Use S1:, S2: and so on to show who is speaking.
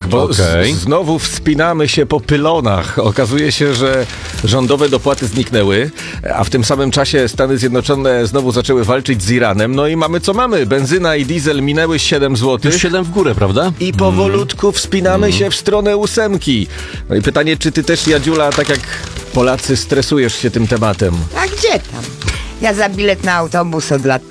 S1: bo
S2: Okej.
S1: znowu wspinamy się po pylonach. Okazuje się, że rządowe dopłaty zniknęły, a w tym samym czasie Stany Zjednoczone znowu zaczęły walczyć z Iranem. No i mamy co mamy. Benzyna i diesel minęły 7 zł.
S2: Już 7 w górę, prawda?
S1: I powolutku wspinamy się w stronę 8. No i pytanie, czy ty też, Jadziula, tak jak Polacy, stresujesz się tym tematem?
S3: A gdzie tam? Ja za bilet na autobus od lat